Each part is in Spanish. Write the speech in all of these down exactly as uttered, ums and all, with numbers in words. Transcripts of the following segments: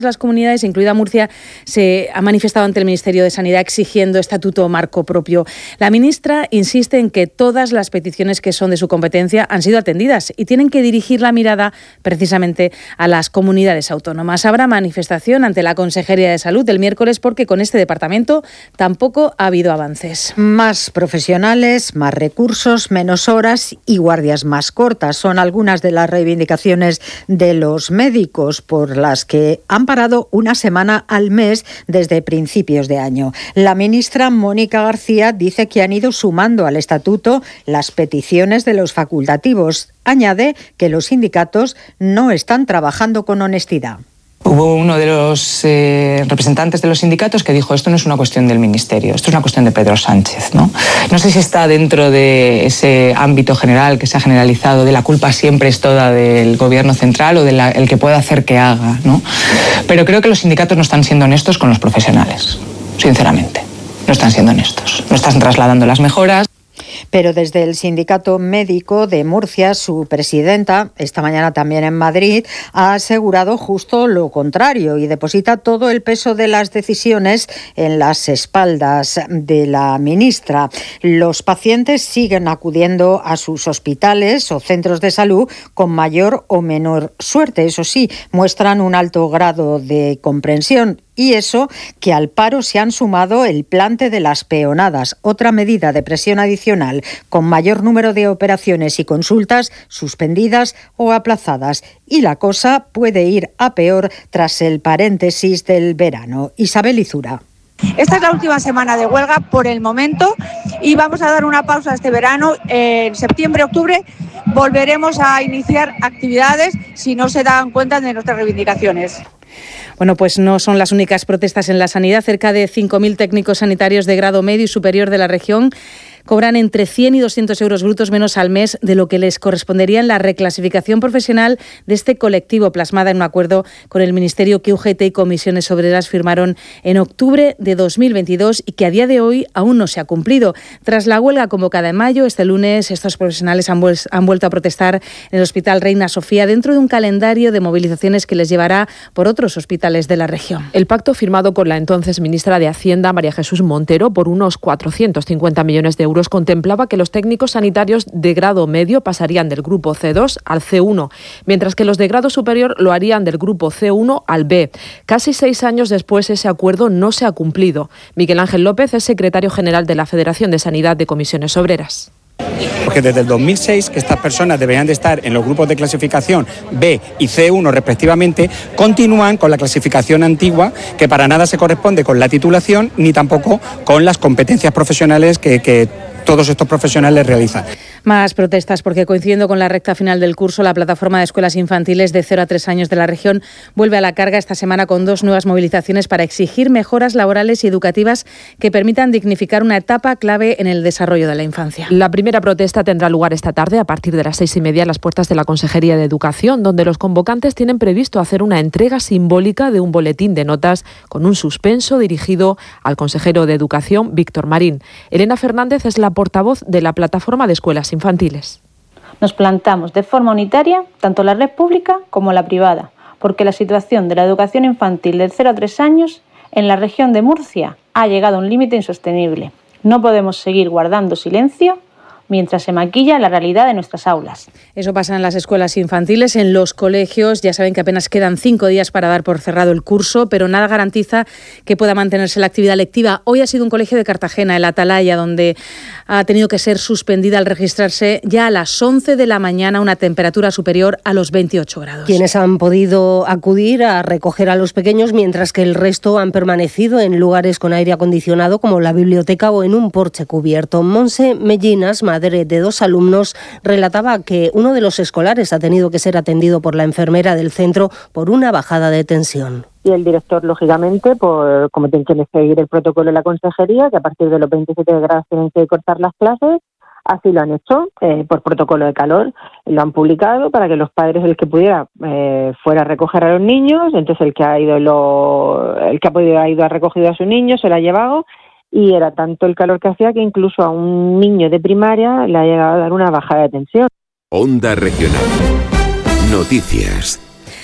Las comunidades, incluida Murcia, se ha manifestado ante el Ministerio de Sanidad exigiendo estatuto marco propio. La ministra insiste en que todas las peticiones que son de su competencia han sido atendidas y tienen que dirigir la mirada precisamente a las comunidades autónomas. Habrá manifestación ante la Consejería de Salud el miércoles porque con este departamento tampoco ha habido avances. Más profesionales, más recursos, menos horas y guardias más cortas son algunas de las reivindicaciones de los médicos por las que han parado una semana al mes desde principios de año. La ministra Mónica García dice que han ido sumando al estatuto las peticiones de los facultativos. Añade que los sindicatos no están trabajando con honestidad. Hubo uno de los eh, representantes de los sindicatos que dijo esto no es una cuestión del Ministerio, esto es una cuestión de Pedro Sánchez, ¿no? No sé si está dentro de ese ámbito general que se ha generalizado de la culpa siempre es toda del gobierno central o del el que pueda hacer que haga, ¿no? Pero creo que los sindicatos no están siendo honestos con los profesionales, sinceramente. No están siendo honestos, no están trasladando las mejoras. Pero desde el Sindicato Médico de Murcia, su presidenta, esta mañana también en Madrid, ha asegurado justo lo contrario y deposita todo el peso de las decisiones en las espaldas de la ministra. Los pacientes siguen acudiendo a sus hospitales o centros de salud con mayor o menor suerte. Eso sí, muestran un alto grado de comprensión. Y eso que al paro se han sumado el plante de las peonadas, otra medida de presión adicional, con mayor número de operaciones y consultas suspendidas o aplazadas. Y la cosa puede ir a peor tras el paréntesis del verano. Isabel Izura. Esta es la última semana de huelga por el momento y vamos a dar una pausa este verano. En septiembre, octubre volveremos a iniciar actividades si no se dan cuenta de nuestras reivindicaciones. Bueno, pues no son las únicas protestas en la sanidad. Cerca de cinco mil técnicos sanitarios de grado medio y superior de la región cobran entre cien y doscientos euros brutos menos al mes de lo que les correspondería en la reclasificación profesional de este colectivo, plasmada en un acuerdo con el Ministerio que U G T y Comisiones Obreras firmaron en octubre de dos mil veintidós y que a día de hoy aún no se ha cumplido. Tras la huelga convocada en mayo, este lunes estos profesionales han, vuel- han vuelto a protestar en el Hospital Reina Sofía dentro de un calendario de movilizaciones que les llevará por otros hospitales de la región. El pacto firmado con la entonces ministra de Hacienda, María Jesús Montero, por unos cuatrocientos cincuenta millones de euros contemplaba que los técnicos sanitarios de grado medio pasarían del grupo C dos al C uno, mientras que los de grado superior lo harían del grupo C uno al B. Casi seis años después ese acuerdo no se ha cumplido. Miguel Ángel López es secretario general de la Federación de Sanidad de Comisiones Obreras. Porque desde el dos mil seis que estas personas deberían de estar en los grupos de clasificación B y C uno respectivamente, continúan con la clasificación antigua que para nada se corresponde con la titulación ni tampoco con las competencias profesionales que, que todos estos profesionales realizan. Más protestas porque coincidiendo con la recta final del curso, la plataforma de escuelas infantiles de cero a tres años de la región vuelve a la carga esta semana con dos nuevas movilizaciones para exigir mejoras laborales y educativas que permitan dignificar una etapa clave en el desarrollo de la infancia. La primera protesta tendrá lugar esta tarde a partir de las seis y media en las puertas de la Consejería de Educación, donde los convocantes tienen previsto hacer una entrega simbólica de un boletín de notas con un suspenso dirigido al consejero de Educación, Víctor Marín. Elena Fernández es la portavoz de la plataforma de escuelas infantiles. Nos plantamos de forma unitaria tanto la red pública como la privada, porque la situación de la educación infantil de cero a tres años en la región de Murcia ha llegado a un límite insostenible. No podemos seguir guardando silencio mientras se maquilla la realidad de nuestras aulas. Eso pasa en las escuelas infantiles, en los colegios. Ya saben que apenas quedan cinco días para dar por cerrado el curso, pero nada garantiza que pueda mantenerse la actividad lectiva. Hoy ha sido un colegio de Cartagena, el Atalaya, donde ha tenido que ser suspendida al registrarse ya a las once de la mañana una temperatura superior a los veintiocho grados. Quienes han podido acudir a recoger a los pequeños, mientras que el resto han permanecido en lugares con aire acondicionado, como la biblioteca o en un porche cubierto. Monse Mellinas, madre de dos alumnos, relataba que uno de los escolares ha tenido que ser atendido por la enfermera del centro por una bajada de tensión. Y el director, lógicamente, por, como tiene que seguir el protocolo de la consejería, que a partir de los veintisiete grados tienen que cortar las clases, así lo han hecho, eh, por protocolo de calor, lo han publicado para que los padres, el que pudiera, eh, fuera a recoger a los niños, entonces el que ha ido lo, el que ha podido ha ido a recogido a su niño, se lo ha llevado, y era tanto el calor que hacía que incluso a un niño de primaria le ha llegado a dar una bajada de tensión. Onda Regional. Noticias.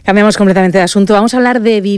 Cambiamos completamente de asunto. Vamos a hablar de